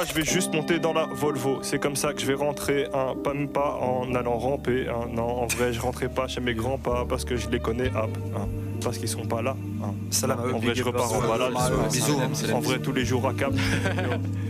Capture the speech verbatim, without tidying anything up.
Je vais juste monter dans la Volvo, c'est comme ça que je vais rentrer, hein, pas même pas en allant ramper, hein. Non, en vrai je rentrerai pas chez mes grands-pas parce que je les connais, hop, hein, parce qu'ils sont pas là, hein. Salam, En vrai je repars en balade, bisous, en vrai tous les jours à Cap.